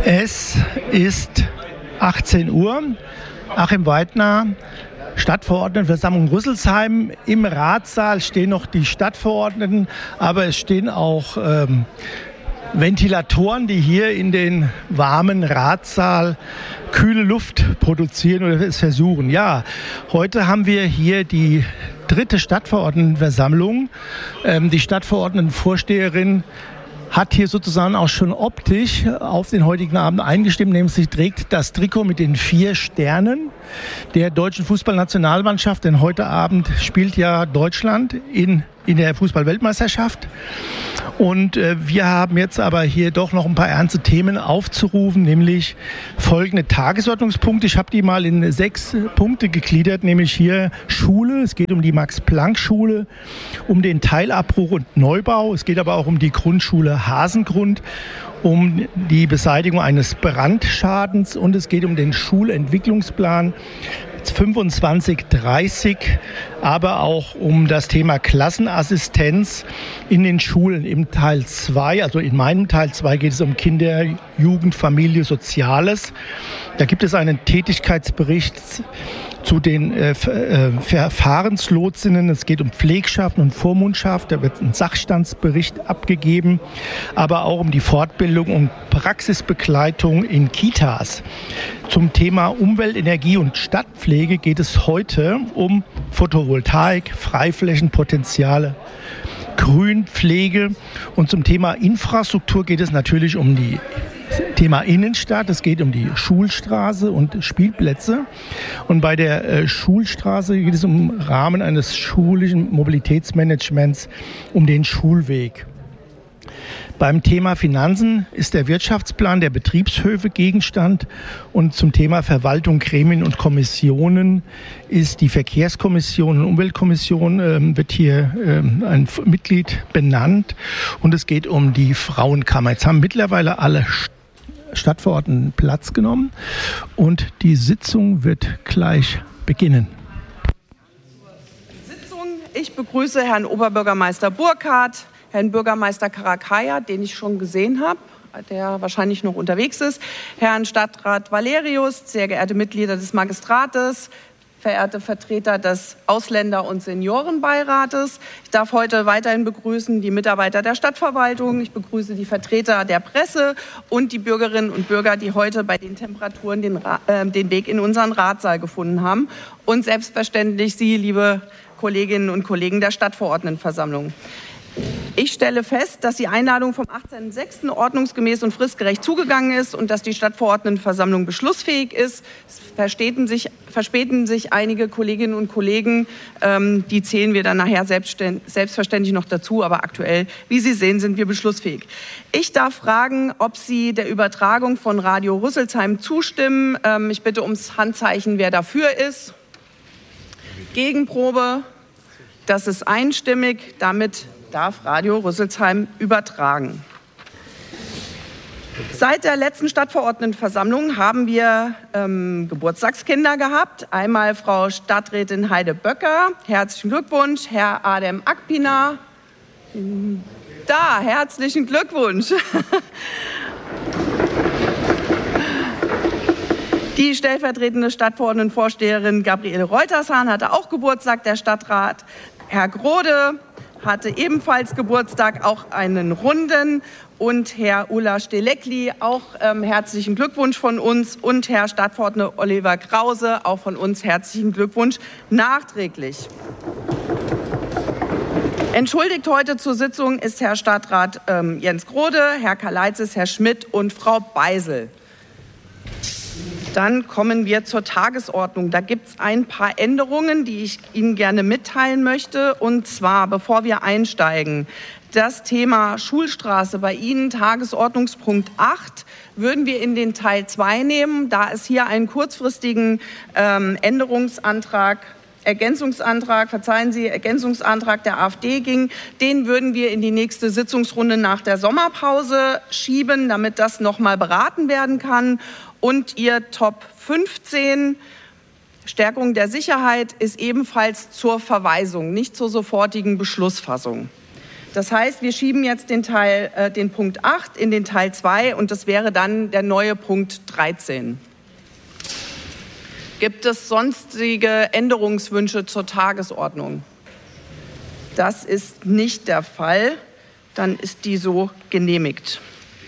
Es ist 18 Uhr. Achim Weidner, Stadtverordnetenversammlung Rüsselsheim. Im Ratssaal stehen noch die Stadtverordneten, aber es stehen auch Ventilatoren, die hier in den warmen Ratssaal kühle Luft produzieren oder es versuchen. Ja, heute haben wir hier die 3. Stadtverordnetenversammlung. Die Stadtverordnetenvorsteherin hat hier sozusagen auch schon optisch auf den heutigen Abend eingestimmt, nämlich sie trägt das Trikot mit den 4 Sternen der deutschen Fußballnationalmannschaft, denn heute Abend spielt ja Deutschland in der Fußball-Weltmeisterschaft. Und wir haben jetzt aber hier doch noch ein paar ernste Themen aufzurufen, nämlich folgende Tagesordnungspunkte. Ich habe die mal in 6 Punkte gegliedert, nämlich hier Schule. Es geht um die Max-Planck-Schule, um den Teilabbruch und Neubau. Es geht aber auch um die Grundschule Hasengrund, um die Beseitigung eines Brandschadens und es geht um den Schulentwicklungsplan 25/30, aber auch um das Thema Klassenassistenz in den Schulen im Teil 2. Also in meinem Teil 2 geht es um Kinder, Jugend, Familie, Soziales. Da gibt es einen Tätigkeitsbericht zu den Verfahrenslotsinnen. Es geht um Pflegschaft und Vormundschaft. Da wird ein Sachstandsbericht abgegeben, aber auch um die Fortbildung und Praxisbegleitung in Kitas. Zum Thema Umwelt, Energie und Stadtpflege geht es heute um Photovoltaik, Freiflächenpotenziale, Grünpflege. Und zum Thema Infrastruktur geht es natürlich um die Thema Innenstadt. Es geht um die Schulstraße und Spielplätze. Und bei der Schulstraße geht es im Rahmen eines schulischen Mobilitätsmanagements um den Schulweg. Beim Thema Finanzen ist der Wirtschaftsplan der Betriebshöfe Gegenstand und zum Thema Verwaltung, Gremien und Kommissionen ist die Verkehrskommission und Umweltkommission, wird hier ein Mitglied benannt und es geht um die Frauenkammer. Jetzt haben mittlerweile alle Stadtverordneten Platz genommen und die Sitzung wird gleich beginnen. Ich begrüße Herrn Oberbürgermeister Burkhardt, Herrn Bürgermeister Karakaya, den ich schon gesehen habe, der wahrscheinlich noch unterwegs ist, Herrn Stadtrat Valerius, sehr geehrte Mitglieder des Magistrates, verehrte Vertreter des Ausländer- und Seniorenbeirates. Ich darf heute weiterhin begrüßen die Mitarbeiter der Stadtverwaltung. Ich begrüße die Vertreter der Presse und die Bürgerinnen und Bürger, die heute bei den Temperaturen den Weg in unseren Ratssaal gefunden haben. Und selbstverständlich Sie, liebe Kolleginnen und Kollegen der Stadtverordnetenversammlung. Ich stelle fest, dass die Einladung vom 18.06. ordnungsgemäß und fristgerecht zugegangen ist und dass die Stadtverordnetenversammlung beschlussfähig ist. Es verspäten sich einige Kolleginnen und Kollegen. Die zählen wir dann nachher selbstverständlich noch dazu. Aber aktuell, wie Sie sehen, sind wir beschlussfähig. Ich darf fragen, ob Sie der Übertragung von Radio Rüsselsheim zustimmen. Ich bitte ums Handzeichen, wer dafür ist. Gegenprobe. Das ist einstimmig. Damit darf Radio Rüsselsheim übertragen. Seit der letzten Stadtverordnetenversammlung haben wir Geburtstagskinder gehabt. Einmal Frau Stadträtin Heide Böcker. Herzlichen Glückwunsch. Herr Adem Akpina. Da, herzlichen Glückwunsch. Die stellvertretende Stadtverordnetenvorsteherin Gabriele Reutershahn hatte auch Geburtstag. Der Stadtrat Herr Grode hatte ebenfalls Geburtstag, auch einen runden. Und Herr Ulla Stelekli, auch herzlichen Glückwunsch von uns. Und Herr Stadtverordneter Oliver Krause, auch von uns herzlichen Glückwunsch nachträglich. Entschuldigt heute zur Sitzung ist Herr Stadtrat Jens Grode, Herr Kalaitzis, Herr Schmidt und Frau Beisel. Dann kommen wir zur Tagesordnung. Da gibt es ein paar Änderungen, die ich Ihnen gerne mitteilen möchte. Und zwar, bevor wir einsteigen, das Thema Schulstraße bei Ihnen, Tagesordnungspunkt 8, würden wir in den Teil 2 nehmen, da es hier einen kurzfristigen Ergänzungsantrag der AfD ging. Den würden wir in die nächste Sitzungsrunde nach der Sommerpause schieben, damit das nochmal beraten werden kann. Und Ihr Top 15, Stärkung der Sicherheit, ist ebenfalls zur Verweisung, nicht zur sofortigen Beschlussfassung. Das heißt, wir schieben jetzt den Punkt 8 in den Teil 2 und das wäre dann der neue Punkt 13. Gibt es sonstige Änderungswünsche zur Tagesordnung? Das ist nicht der Fall. Dann ist die so genehmigt.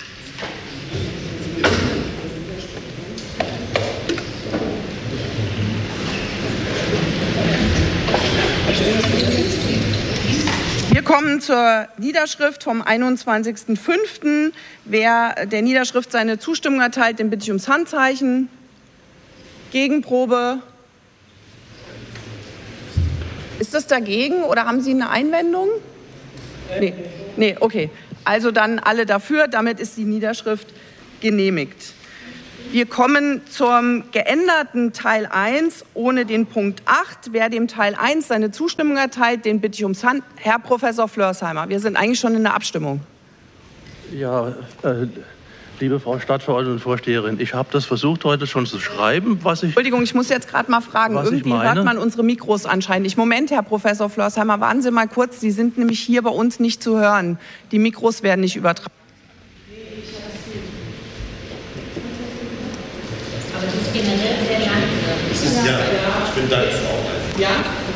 Wir kommen zur Niederschrift vom 21.05. Wer der Niederschrift seine Zustimmung erteilt, den bitte ich ums Handzeichen. Gegenprobe. Ist das dagegen oder haben Sie eine Einwendung? Nee, okay. Also dann alle dafür. Damit ist die Niederschrift genehmigt. Wir kommen zum geänderten Teil 1 ohne den Punkt 8. Wer dem Teil 1 seine Zustimmung erteilt, den bitte ich ums Hand. Herr Professor Flörsheimer, wir sind eigentlich schon in der Abstimmung. Ja, liebe Frau Stadtverordnetenvorsteherin, ich habe das versucht heute schon zu schreiben, was ich... Entschuldigung, ich muss jetzt gerade mal fragen. Irgendwie hört man unsere Mikros anscheinend nicht. Moment, Herr Professor Flörsheimer, warten Sie mal kurz. Sie sind nämlich hier bei uns nicht zu hören. Die Mikros werden nicht übertragen. Aber das ist generell sehr langsam. Ja, ich bin da jetzt auch. Ja?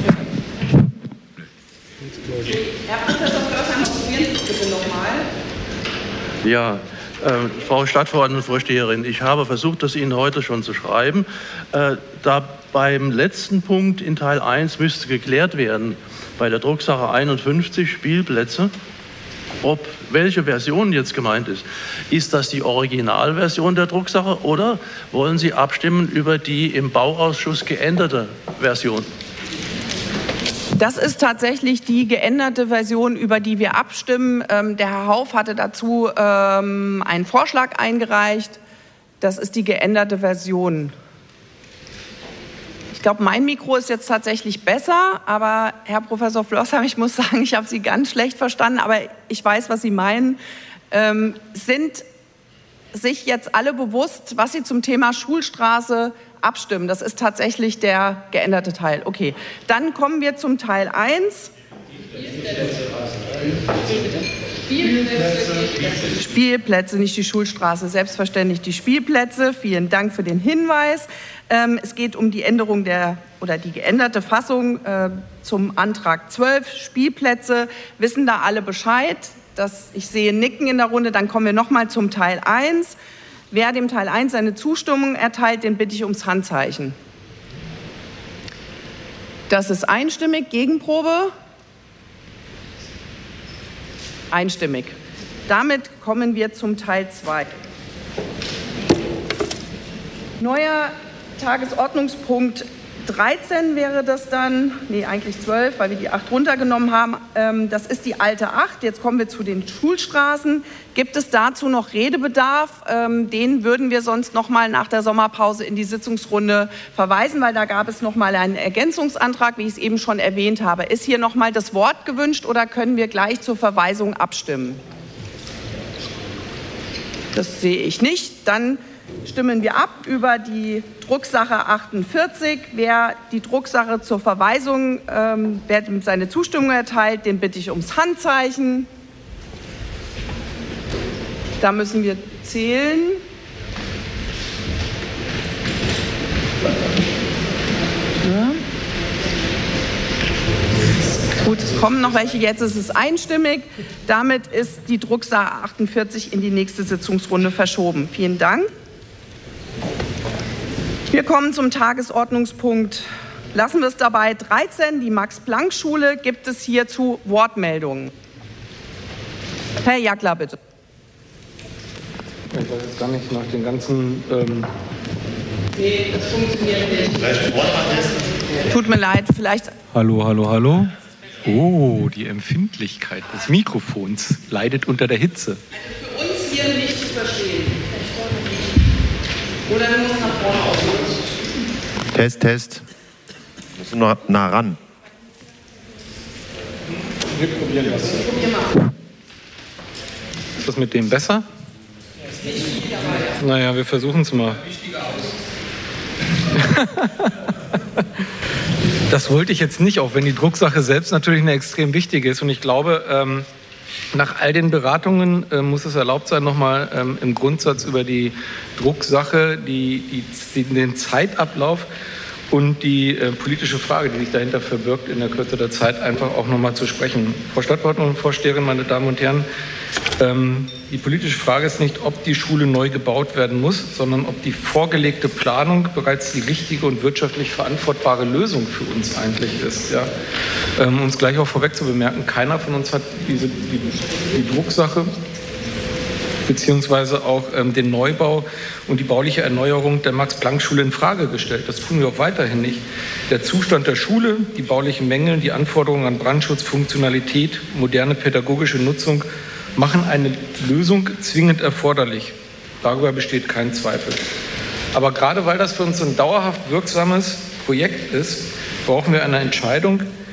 Okay. Herr Professor Flörsheimer, probieren Sie bitte nochmal. Ja, Frau Stadtverordnetenvorsteherin, ich habe versucht, das Ihnen heute schon zu schreiben. Da beim letzten Punkt in Teil 1 müsste geklärt werden, bei der Drucksache 51 Spielplätze, ob welche Version jetzt gemeint ist. Ist das die Originalversion der Drucksache oder wollen Sie abstimmen über die im Bauausschuss geänderte Version? Das ist tatsächlich die geänderte Version, über die wir abstimmen. Der Herr Hauff hatte dazu einen Vorschlag eingereicht. Das ist die geänderte Version. Ich glaube, mein Mikro ist jetzt tatsächlich besser, aber Herr Professor Flörsheimer, ich muss sagen, ich habe Sie ganz schlecht verstanden, aber ich weiß, was Sie meinen. Sind sich jetzt alle bewusst, was Sie zum Thema Schulstraße abstimmen? Das ist tatsächlich der geänderte Teil. Okay, dann kommen wir zum Teil 1. Spielplätze, nicht die Schulstraße, selbstverständlich die Spielplätze. Vielen Dank für den Hinweis. Es geht um die Änderung die geänderte Fassung zum Antrag 12, Spielplätze. Wissen da alle Bescheid? Ich sehe Nicken in der Runde. Dann kommen wir nochmal zum Teil 1. Wer dem Teil 1 seine Zustimmung erteilt, den bitte ich ums Handzeichen. Das ist einstimmig. Gegenprobe? Einstimmig. Damit kommen wir zum Teil 2. Neuer Tagesordnungspunkt 13 wäre das dann, eigentlich 12, weil wir die 8 runtergenommen haben. Das ist die alte 8. Jetzt kommen wir zu den Schulstraßen. Gibt es dazu noch Redebedarf? Den würden wir sonst noch mal nach der Sommerpause in die Sitzungsrunde verweisen, weil da gab es noch mal einen Ergänzungsantrag, wie ich es eben schon erwähnt habe. Ist hier noch mal das Wort gewünscht oder können wir gleich zur Verweisung abstimmen? Das sehe ich nicht. Dann stimmen wir ab über die Drucksache 48. Wer die Drucksache zur Verweisung, wer seine Zustimmung erteilt, den bitte ich ums Handzeichen. Da müssen wir zählen. Ja. Gut, es kommen noch welche. Jetzt ist es einstimmig. Damit ist die Drucksache 48 in die nächste Sitzungsrunde verschoben. Vielen Dank. Wir kommen zum Tagesordnungspunkt, lassen wir es dabei, 13, die Max-Planck-Schule. Gibt es hierzu Wortmeldungen? Herr Jackler, bitte. Ich weiß jetzt gar nicht nach den ganzen... Nee, das funktioniert nicht. Vielleicht Wortmeldungen? Tut mir leid, vielleicht... Hallo. Oh, die Empfindlichkeit des Mikrofons leidet unter der Hitze. Für uns hier nicht zu verstehen. Oder du musst nach vorne ausgehen. Test. Musst du noch nah ran. Wir probieren das. Ist das mit dem besser? Naja, wir versuchen es mal. Das wollte ich jetzt nicht, auch wenn die Drucksache selbst natürlich eine extrem wichtige ist. Und ich glaube, Nach all den Beratungen muss es erlaubt sein, nochmal im Grundsatz über die Drucksache, den Zeitablauf und die politische Frage, die sich dahinter verbirgt, in der Kürze der Zeit einfach auch nochmal zu sprechen. Frau Stadtverordnete und Vorsteherin, meine Damen und Herren, die politische Frage ist nicht, ob die Schule neu gebaut werden muss, sondern ob die vorgelegte Planung bereits die richtige und wirtschaftlich verantwortbare Lösung für uns eigentlich ist. Ja. Um es gleich auch vorweg zu bemerken, keiner von uns hat die Drucksache beziehungsweise auch den Neubau und die bauliche Erneuerung der Max-Planck-Schule in Frage gestellt. Das tun wir auch weiterhin nicht. Der Zustand der Schule, die baulichen Mängel, die Anforderungen an Brandschutz, Funktionalität, moderne pädagogische Nutzung machen eine Lösung zwingend erforderlich. Darüber besteht kein Zweifel. Aber gerade weil das für uns ein dauerhaft wirksames Projekt ist, brauchen wir eine Entscheidung,